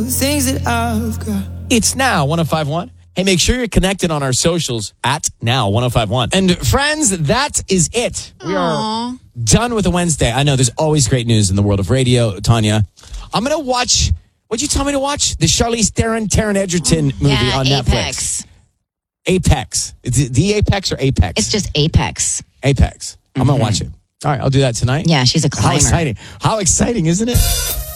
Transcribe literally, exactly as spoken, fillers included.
the things that I've got. It's Now one oh five one. Hey, make sure you're connected on our socials at Now one oh five one. And friends, that is it. We are done with the Wednesday. I know there's always great news in the world of radio, Tanya. I'm going to watch, what'd you tell me to watch? The Charlize Theron, Taron Egerton movie Yeah, on Apex. Netflix. Apex. Is it the Apex or Apex? It's just Apex. Apex. I'm going to watch it. All right, I'll do that tonight. Yeah, she's a climber. How exciting. How exciting, isn't it?